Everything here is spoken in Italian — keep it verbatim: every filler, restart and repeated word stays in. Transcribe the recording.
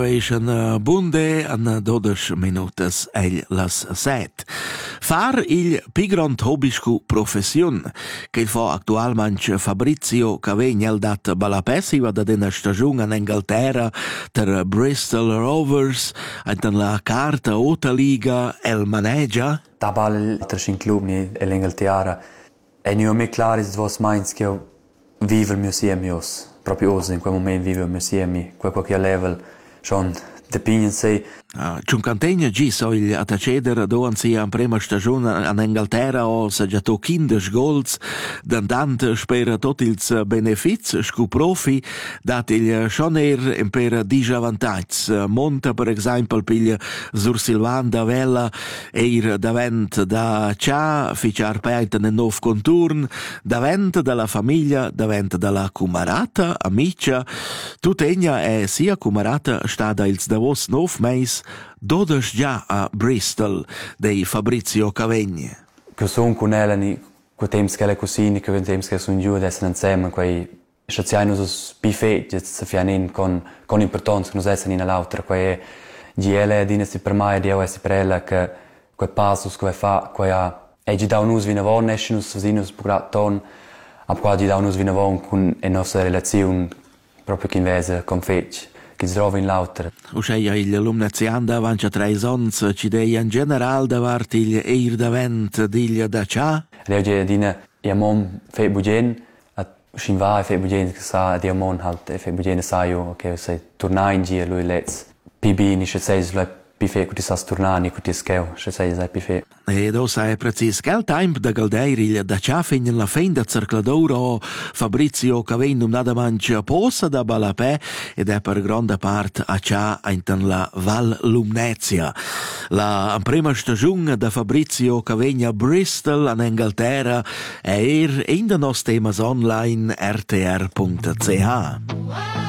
Een bunde an dodici minutas el las set. Far il pi grand hobiscu profession che il fa actualmente Fabrizio Cavegna el dat balapessiva da dena stagiun an Inghilterra ter Bristol Rovers en la carta Ota Liga el manegia. Tabal il trascin club ni l'Inghilterra e ni ho me claris vos minds che vive il mio siemios proprio os in quel momento vive il mio siemi quel qualche level schon depingen sei. Ciuncantegna gi so il attaceder do an sia an prima stagione an Inghilterra o sa già to quindici gols dandant spera tot ils benefiz scu profi dat il schoner in per dix avantags monta per esempio piglia sur Silvan da Vella eir davent da cia ficiar peit nel nov conturn davent dalla famiglia davent dalla cumarata amicia tutegna è sia cumarata stada ils davos nov meis dodici già a Bristol dei Fabrizio Cavegna. Che sono con Eleni, quei temps che le cosine, quei temps che sono giù adesso insieme, quei stazioni us bifet, se fianin con con importanza che nos essen in l'altra, quei giele dine si per mai dio essi per ella che quei passos che fa, quei a e gi da unus vina von eschen us sinus programton, ab qua gi da unus vina von con e nostra relazione proprio che invece con fec. Che si trova in l'altra. Usceia il lumnezianda avancia tre sons ci dei in general davart il eir davent diglia da cia. Legge dina ia mom fe bugen a scinva e fe bugen che sa dia mon halt e fe bugen sa io che se torna in giro lui lets pibini che sei le pife che ti sa tornani che ti scheu che sei sai pife. E do sai precis quel time da galdeiri da cia fin la fin da circladoro Fabrizio Cavegna nada mancia posa da balapè ed è per grande parte a cia inten la Val Lumnezia. La prima stagione da Fabrizio Cavegna Bristol an Inghilterra è er in de nos temas online r t r punto c h.